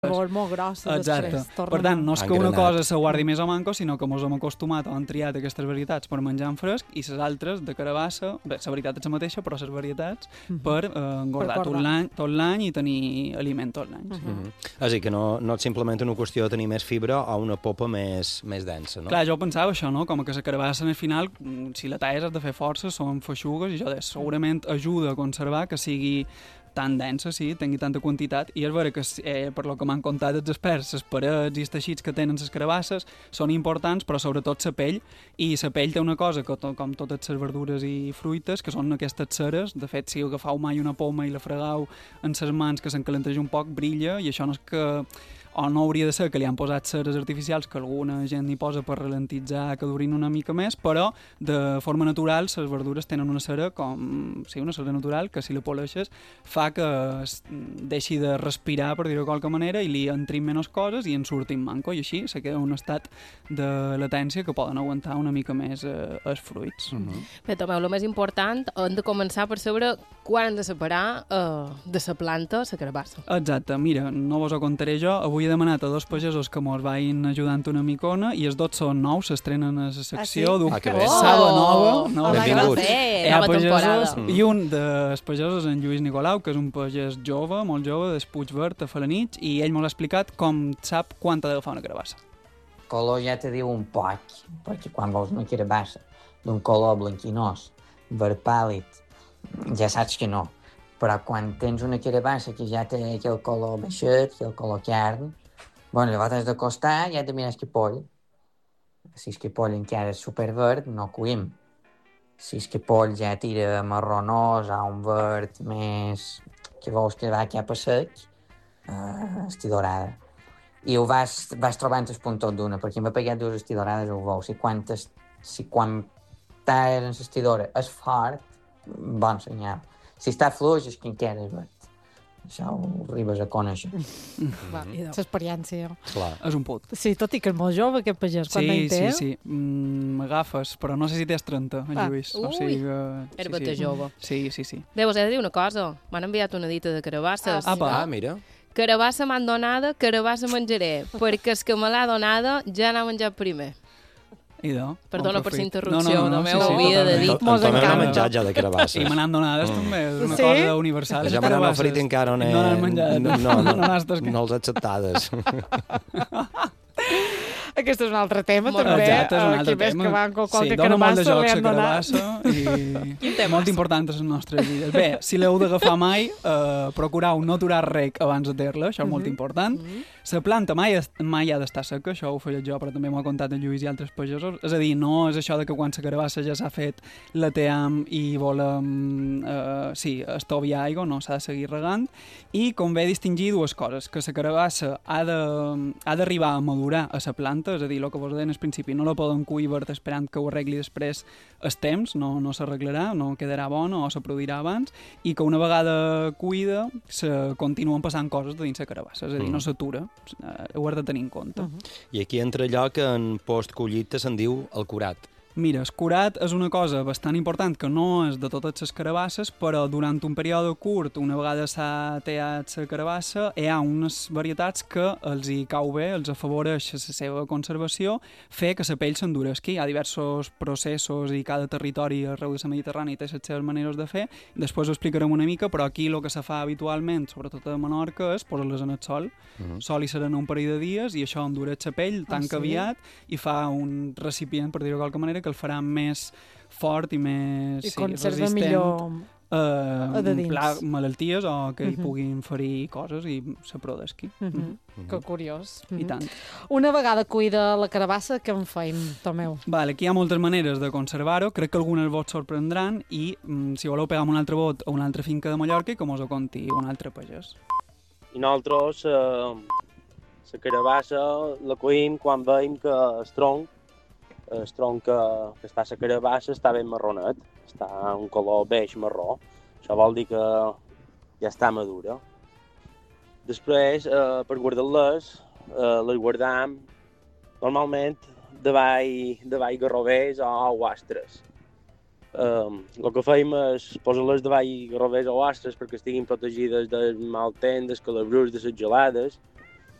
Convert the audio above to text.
molt grossa Exacte. després. Per tant, no és que una Engranat. cosa se guardi més a manco, sinó que ens hem acostumat o hem triat aquestes varietats per menjar en fresc i les altres de carabassa, bé, la veritat és la mateixa, però les varietats per engordar tot l'any i tenir aliment tot l'any. És a dir, que no és simplement una qüestió de tenir més fibra o una popa més densa, no? Clar, jo pensava això, no? Com que la carabassa al final, si la talles has de fer força, són feixugues i això segurament ajuda a conservar que sigui tan densa, sí, tingui tanta quantitat, i és vera que, per lo que m'han contat els experts, les parets i els teixits que tenen les carabasses són importants, però sobretot la pell, i la pell té una cosa, que com totes les verdures i fruites, que són aquestes ceres. De fet, si agafau mai una poma i la fregau en les mans, que s'encalenteix un poc, brilla, i això no és que... o no hauria de ser que li han posat ceres artificials que alguna gent hi posa per ralentitzar que durin una mica més, però de forma natural les verdures tenen una cera una cera natural que si la poleixes fa que deixi de respirar, per dir-ho de qualque manera, i li entrin menys coses i en surtin manco, i així se queda un estat de latència que poden aguantar una mica més els fruits. Bé, Tomeu, el més important, hem de començar per saber quan hem de separar de la planta la carabassa. Exacte, mira, no vos ho contaré jo. Avui he demanat a dos pagesos que mos vagin ajudant una micona i els dos són nous, s'estrenen a la secció d'un que bé. Saba nova. Benvinguts. Nova temporada. I un dels pagesos, en Lluís Nicolau, que és un pagès jove, molt jove, del Puigverd, a Falanitx, i ell m'ho ha explicat com sap quan t'ha d'agafar una carabassa. Color ja te diu un poc, perquè quan veus una carabassa d'un color blanquinós, verd pàl·lid, ja saps que no. Però quan tens una carabassa que ja té aquell color baixet, aquell color carn, bueno, llavors has d'acostar i has de mirar el capoll. Si el capoll encara és superverd, no cuim. Si el capoll ja tira marronós a un verd més que veus que va cap a sec, estic dorada. I ho vas trobant el puntot d'una, perquè m'ha pegat dues estidorades ho veus. Si quan talles en l'estidora és fort, bon senyal. Si està fluix és que encara és verd. Això ho arribes a conèixer. L'experiència. Clar. És un put. Sí, tot i que és molt jove, aquest pagès. Quan en té? Sí. M'agafes, però no sé si tens 30, en Lluís. O sigui que... Herbata jove. Sí. Bé, us he de dir una cosa. M'han enviat una dita de carabasses. Mira. Carabassa m'han donada, carabassa menjaré, perquè el que me l'ha donada ja n'ha menjat primer. Idò. Perdona per la interrupció, no, Tomeu, ho havia de dir. En Tomeu no ha menjat ja de carabasses. I me n'han donades també, és una Sí? cosa universal. Ja me n'han oferit i encara no n'han menjat. no els acceptades. Aquest és un altre tema, Molt també. Exacte, és un altre Qui més tema. que van con qualque dona molt de carabassa joc li la han donat. carabassa i molt important a les nostres vides. Bé, si l'heu d'agafar mai, procurau no aturar rec abans de ter-la, això és molt important. La planta mai ha d'estar seca, això ho faig jo, però també m'ho ha contat en Lluís i altres pagesos. És a dir, no és això de que quan la carabassa ja s'ha fet, la team i volem estoviar aigua, no, s'ha de seguir regant. I convé distingir dues coses, que la carabassa ha d'arribar a madurar a la planta, és a dir, el que vos deien al principi, no la poden cuir verd esperant que ho arregli després el temps, no s'arreglarà, no quedarà bona o se produirà abans, i que una vegada cuida se continuen passant coses de dins la carabassa, és a dir, no s'atura, ho has de tenir en compte. I aquí entra allò que en post-collita se'n diu el curat. Mira, el curat és una cosa bastant important que no és de totes les carabasses, però durant un període curt, una vegada s'ha teat la carabassa, hi ha unes varietats que els hi cau bé, els afavoreix la seva conservació, fer que la pell s'enduresqui. Hi ha diversos processos i cada territori arreu de la Mediterrània té les seves maneres de fer. Després ho explicarem una mica, però aquí el que se fa habitualment, sobretot a Menorca, és posar-les en el sol. Sol i serena un parell de dies i això endureix la pell, tanca aviat i fa un recipient, per dir-ho de qualque manera, que el farà més fort i més conserva resistent millor de dins. malalties o que hi puguin ferir coses i se prodesqui. Que curiós. I tant. Una vegada cuida la carabassa, què en feim, Tomeu? Vale, aquí hi ha moltes maneres de conservar-ho, crec que algunes vos sorprendran i si voleu pegar un altre vot a una altra finca de Mallorca i que mos ho conti un altre pagès. I nosaltres la carabassa la coïm quan veiem que el tronc que està a la carabassa està ben marronet, està un color beix marró, això vol dir que ja està madura. Després, per guardar-les, les guardam normalment davall garrovers o guastres. El que fem és posar-les davall garrovers o guastres perquè estiguin protegides del mal temps, dels calabrurs, de les gelades,